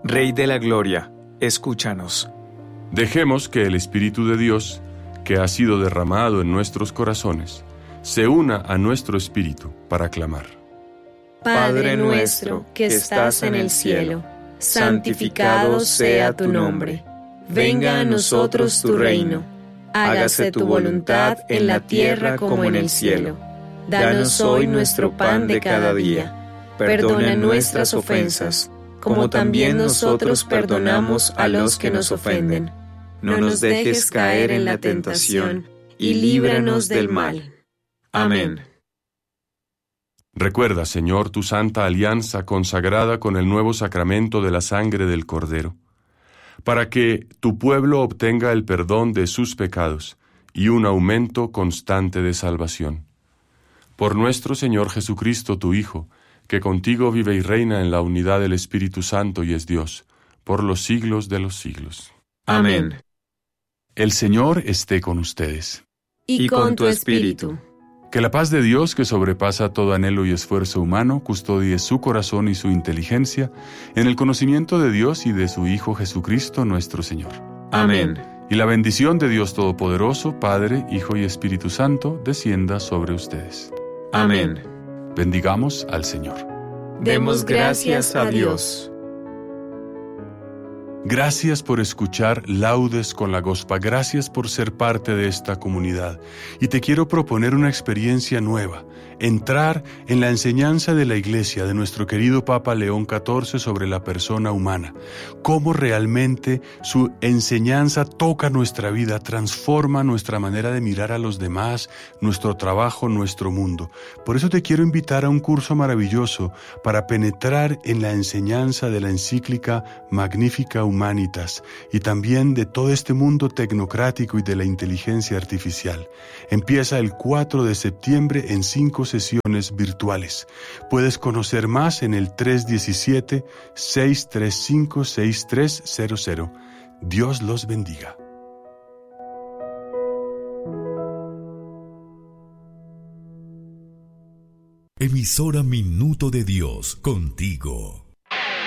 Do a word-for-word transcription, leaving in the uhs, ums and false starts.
Rey de la Gloria, escúchanos. Dejemos que el Espíritu de Dios, que ha sido derramado en nuestros corazones, se una a nuestro espíritu para clamar. Padre nuestro que estás en el cielo, santificado sea tu nombre. Venga a nosotros tu reino. Hágase tu voluntad en la tierra como en el cielo. Danos hoy nuestro pan de cada día. Perdona nuestras ofensas, como también nosotros perdonamos a los que nos ofenden. No nos dejes caer en la tentación, y líbranos del mal. Amén. Recuerda, Señor, tu santa alianza consagrada con el nuevo sacramento de la sangre del Cordero, para que tu pueblo obtenga el perdón de sus pecados y un aumento constante de salvación. Por nuestro Señor Jesucristo, tu Hijo, que contigo vive y reina en la unidad del Espíritu Santo y es Dios, por los siglos de los siglos. Amén. El Señor esté con ustedes. Y con tu espíritu. Que la paz de Dios, que sobrepasa todo anhelo y esfuerzo humano, custodie su corazón y su inteligencia en el conocimiento de Dios y de su Hijo Jesucristo nuestro Señor. Amén. Y la bendición de Dios Todopoderoso, Padre, Hijo y Espíritu Santo, descienda sobre ustedes. Amén. Bendigamos al Señor. Demos gracias a Dios. Gracias por escuchar Laudes con la Gospa, gracias por ser parte de esta comunidad. Y te quiero proponer una experiencia nueva, entrar en la enseñanza de la Iglesia de nuestro querido Papa León catorce sobre la persona humana, cómo realmente su enseñanza toca nuestra vida, transforma nuestra manera de mirar a los demás, nuestro trabajo, nuestro mundo. Por eso te quiero invitar a un curso maravilloso para penetrar en la enseñanza de la encíclica Magnificat Humanitas y también de todo este mundo tecnocrático y de la inteligencia artificial. Empieza el cuatro de septiembre en cinco sesiones virtuales. Puedes conocer más en el tres uno siete, seis tres cinco, seis tres cero cero. Dios los bendiga. Emisora Minuto de Dios, contigo.